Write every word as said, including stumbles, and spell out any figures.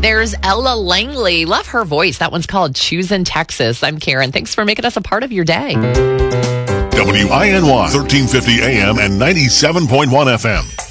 There's Ella Langley. Love her voice. That one's called Choosing Texas. I'm Karen. Thanks for making us a part of your day. W I N Y, thirteen fifty A M and ninety-seven point one F M.